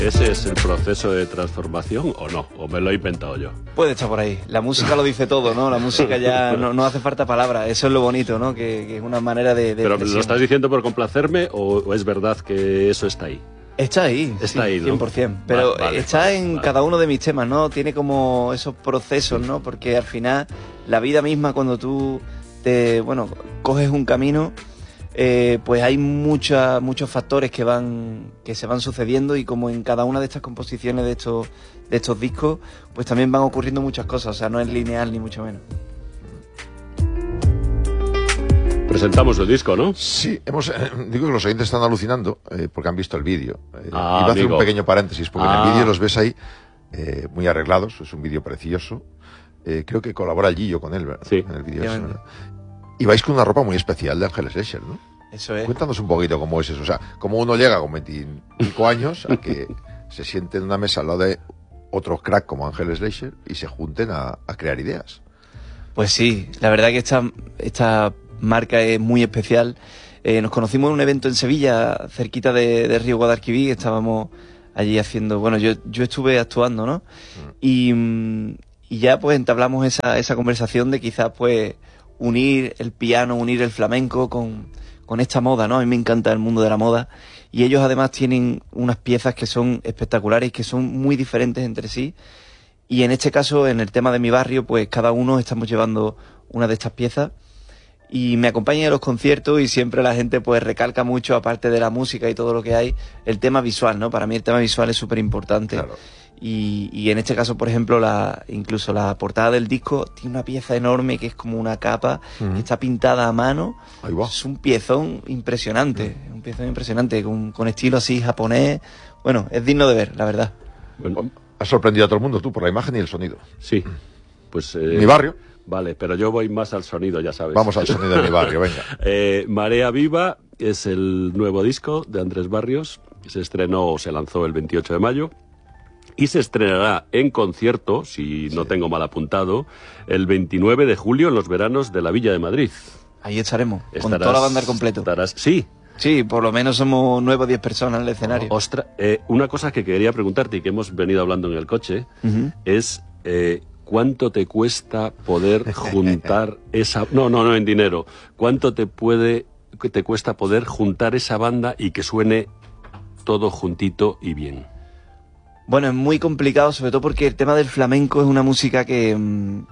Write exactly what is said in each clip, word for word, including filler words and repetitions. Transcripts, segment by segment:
¿Ese es el proceso de transformación o no? ¿O me lo he inventado yo? Puede estar por ahí. La música lo dice todo, ¿no? La música ya no, no hace falta palabras. Eso es lo bonito, ¿no? Que, que es una manera de... de ¿Pero expresión. lo estás diciendo por complacerme o, o es verdad que eso está ahí? Está ahí, está sí, ahí, ¿no? cien por cien. Pero vale, vale, está vale, en vale. cada uno de mis temas, ¿no? Tiene como esos procesos, ¿no? Porque al final, la vida misma, cuando tú te, bueno, coges un camino... Eh, pues hay mucha, muchos factores que van que se van sucediendo y como en cada una de estas composiciones de estos de estos discos pues también van ocurriendo muchas cosas, o sea, no es lineal ni mucho menos. Presentamos el disco, ¿no? Sí, hemos, eh, digo que los oyentes están alucinando eh, porque han visto el vídeo. Eh, Ah, iba a hacer amigo. un pequeño paréntesis porque Ah. en el vídeo los ves ahí eh, muy arreglados, es un vídeo precioso. Eh, creo que colabora el Gillo con él, ¿verdad? Sí. En el vídeo. Efectivamente. Y vais con una ropa muy especial de Ángeles Escher, ¿no? Eso es. Cuéntanos un poquito cómo es eso, o sea, cómo uno llega con veinticinco años a que se siente en una mesa al lado de otros crack como Ángeles Escher y se junten a, a crear ideas. Pues sí, la verdad que esta, esta marca es muy especial. Eh, nos conocimos en un evento en Sevilla, cerquita de, de Río Guadalquivir, estábamos allí haciendo, bueno, yo, yo estuve actuando, ¿no? Y, mm, y ya pues entablamos esa, esa conversación de quizás pues unir el piano, unir el flamenco con, con esta moda, ¿no? A mí me encanta el mundo de la moda y ellos además tienen unas piezas que son espectaculares, que son muy diferentes entre sí. Y en este caso, en el tema de mi barrio, pues cada uno estamos llevando una de estas piezas y me acompañan en los conciertos y siempre la gente pues recalca mucho, aparte de la música y todo lo que hay, el tema visual, ¿no? Para mí el tema visual es súper importante. Claro. Y, y en este caso, por ejemplo, la incluso la portada del disco tiene una pieza enorme que es como una capa, Ujú. que está pintada a mano. Ahí va. Es un piezón impresionante, un piezón impresionante, con, con estilo así japonés. Bueno, es digno de ver, la verdad. Bueno, Has sorprendido a todo el mundo tú por la imagen y el sonido. sí. Pues... eh, Mi barrio. Vale, pero yo voy más al sonido, ya sabes. Vamos al sonido de mi barrio, venga. Eh, Marea Viva es el nuevo disco de Andrés Barrios. Se estrenó, se lanzó el veintiocho de mayo. Y se estrenará en concierto, si no tengo mal apuntado, el veintinueve de julio en los veranos de la Villa de Madrid. Ahí estaremos, con Estarás- toda la banda al completo. estarás- sí. Sí, por lo menos somos nueve o diez personas en el escenario. Ostras, eh, una cosa que quería preguntarte y que hemos venido hablando en el coche Ujú. es eh, ¿cuánto te cuesta poder juntar esa... No, no, no en dinero. ¿Cuánto te puede que te cuesta poder juntar esa banda y que suene todo juntito y bien? Bueno, es muy complicado, sobre todo porque el tema del flamenco es una música que, mm,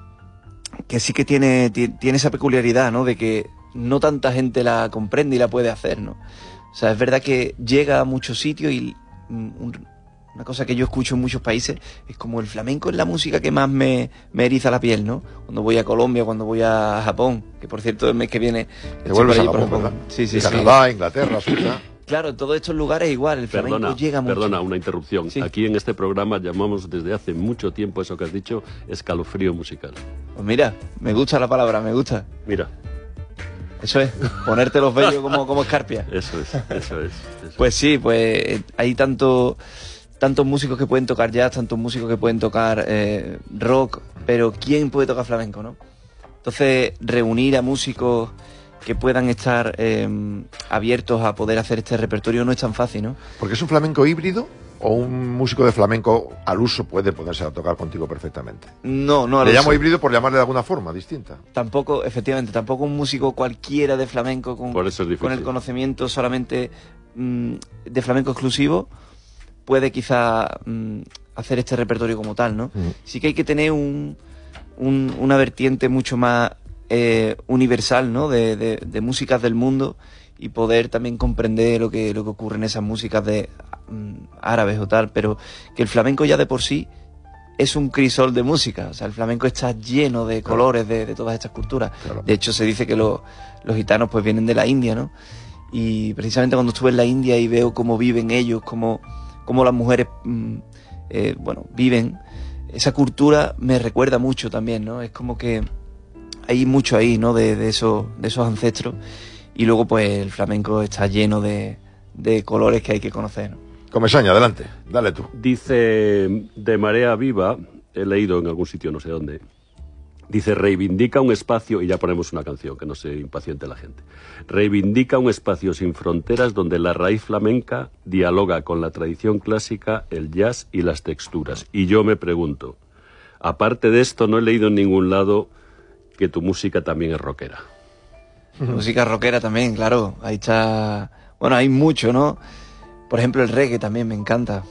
que sí que tiene, ti- tiene esa peculiaridad, ¿no? De que no tanta gente la comprende y la puede hacer, ¿no? O sea, es verdad que llega a muchos sitios y mm, un- una cosa que yo escucho en muchos países es como el flamenco es la música que más me, me eriza la piel, ¿no? Cuando voy a Colombia, cuando voy a Japón, que por cierto el mes que viene... Te estoy vuelves por a allí, por Japón, Japón. ¿verdad? Sí, sí, sí. Canadá, Inglaterra, Suiza. Claro, en todos estos lugares igual, el flamenco Perdona, llega mucho. perdona, una interrupción. Sí. Aquí en este programa llamamos desde hace mucho tiempo eso que has dicho escalofrío musical. Pues mira, me gusta la palabra, me gusta. Mira, Eso es, ponerte los vellos como, como escarpia. eso es, eso es. eso Pues sí, pues hay tanto, tantos músicos que pueden tocar jazz, tantos músicos que pueden tocar eh, rock, pero ¿quién puede tocar flamenco, no? Entonces, reunir a músicos que puedan estar eh, abiertos a poder hacer este repertorio no es tan fácil, ¿no? Porque es un flamenco híbrido o un músico de flamenco al uso puede ponerse a tocar contigo perfectamente. No, no, Le al llamo uso. híbrido por llamarle de alguna forma distinta. Tampoco, efectivamente, tampoco un músico cualquiera de flamenco con, Por eso es difícil. con el conocimiento solamente mm, de flamenco exclusivo puede quizá mm, hacer este repertorio como tal, ¿no? Mm. Sí que hay que tener un, un- una vertiente mucho más eh, universal, ¿no? De, de- de músicas del mundo y poder también comprender lo que, lo que ocurre en esas músicas de mm, árabes o tal, pero que el flamenco ya de por sí es un crisol de música, o sea, el flamenco está lleno de colores de, de todas estas culturas. Claro. De hecho, se dice que lo- los gitanos pues vienen de la India, ¿no? Y precisamente cuando estuve en la India y veo cómo viven ellos, cómo, cómo las mujeres, mm, eh, bueno, viven, esa cultura me recuerda mucho también, ¿no? Es como que hay mucho ahí, ¿no? De, de, esos, de esos ancestros. Y luego, pues, el flamenco está lleno de, de colores que hay que conocer, ¿no? Comesaña, adelante, dale tú. Dice de Marea Viva, he leído en algún sitio, no sé dónde, Dice, reivindica un espacio, y ya ponemos una canción, que no se impaciente la gente. Reivindica un espacio sin fronteras donde la raíz flamenca dialoga con la tradición clásica, el jazz y las texturas. Y yo me pregunto, aparte de esto, no he leído en ningún lado que tu música también es rockera. Música rockera también, claro. Ahí está... Bueno, hay mucho, ¿no? Por ejemplo, el reggae también me encanta.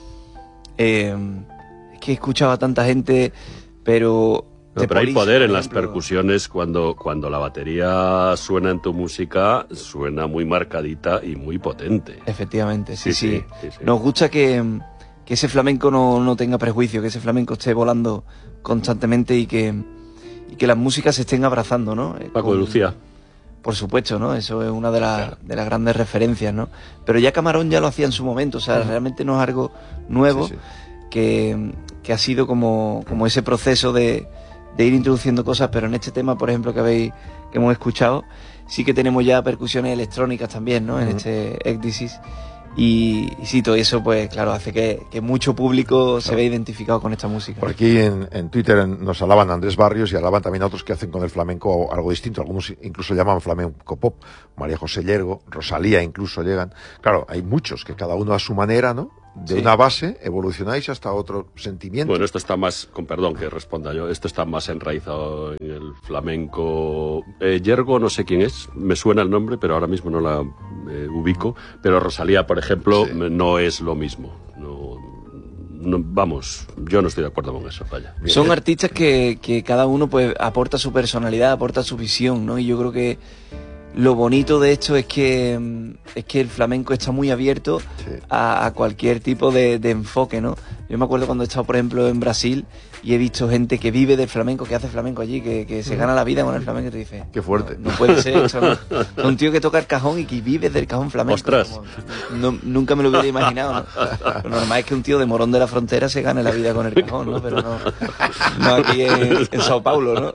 Eh, es que he escuchado a tanta gente, pero... No, pero hay poder en las percusiones cuando, cuando la batería suena en tu música, suena muy marcadita y muy potente. Efectivamente, sí, Sí, sí. sí, sí, sí. Nos gusta que, que ese flamenco no, no tenga prejuicio, que ese flamenco esté volando constantemente y que, y que las músicas se estén abrazando, ¿no? Paco de Lucía. Por supuesto, ¿no? Eso es una de, la, claro. de las grandes referencias, ¿no? Pero ya Camarón ya lo hacía en su momento, o sea, realmente no es algo nuevo, sí, sí. Que, que ha sido como, como ese proceso de... de ir introduciendo cosas, pero en este tema, por ejemplo, que habéis que hemos escuchado, sí que tenemos ya percusiones electrónicas también, ¿no? Uh-huh. En este Ecdysis. Y, y sí, todo eso, pues claro, hace que, que mucho público claro. se vea identificado con esta música. Por aquí en, en Twitter nos alaban a Andrés Barrios y alaban también a otros que hacen con el flamenco algo distinto. Algunos incluso llaman flamenco pop. María José Llergo, Rosalía incluso llegan. Claro, hay muchos que cada uno a su manera, ¿no? De sí. una base evolucionáis hasta otro sentimiento. Bueno, esto está más, con perdón que responda yo, esto está más enraizado en el flamenco. Eh, Llergo no sé quién es, me suena el nombre, pero ahora mismo no la eh, ubico. Pero Rosalía, por ejemplo, sí. no es lo mismo. No, no, vamos, yo no estoy de acuerdo con eso, vaya. Son artistas que, que cada uno pues aporta su personalidad, aporta su visión, ¿no? Y yo creo que lo bonito de esto es que es que el flamenco está muy abierto sí. a, a cualquier tipo de, de enfoque, ¿no? Yo me acuerdo cuando he estado, por ejemplo, en Brasil y he visto gente que vive del flamenco, que hace flamenco allí, que, que se gana la vida con el flamenco y te dice... ¡Qué fuerte! No, no puede ser, o sea, no, un tío que toca el cajón y que vive del cajón flamenco. ¡Ostras! Como, no, nunca me lo hubiera imaginado, ¿no? Lo normal es que un tío de Morón de la Frontera se gane la vida con el cajón, ¿no? Pero no, no aquí en, en Sao Paulo, ¿no?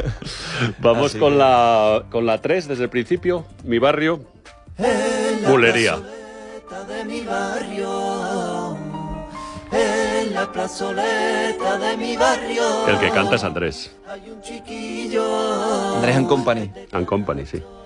Vamos Así con que... la con la tres desde el principio. Mi barrio, bulería. De mi barrio, en la plazoleta de mi barrio. El que canta es Andrés. Hay un chiquillo. Andrés and Company. And Company, sí.